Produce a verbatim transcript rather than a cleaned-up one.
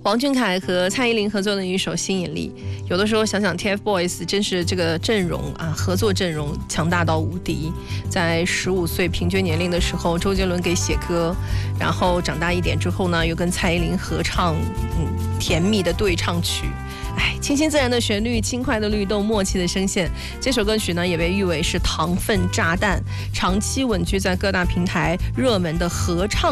王俊凯和蔡依林合作的一首《吸引力》，有的时候想想 T F BOYS 真是这个阵容啊，合作阵容强大到无敌。在十五岁平均年龄的时候，周杰伦给写歌，然后长大一点之后呢，又跟蔡依林合唱，嗯，甜蜜的对唱曲。哎，清新自然的旋律，轻快的律动，默契的声线，这首歌曲呢也被誉为是糖分炸弹，长期稳居在各大平台热门的合唱